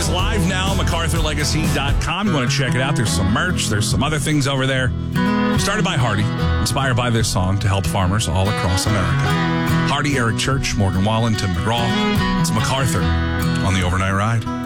is live now, MacArthurLegacy.com. You want to check it out. There's some merch. There's some other things over there. Started by Hardy, inspired by this song to help farmers all across America. Hardy, Eric Church, Morgan Wallen, Tim McGraw. It's MacArthur on the Overnight Ride.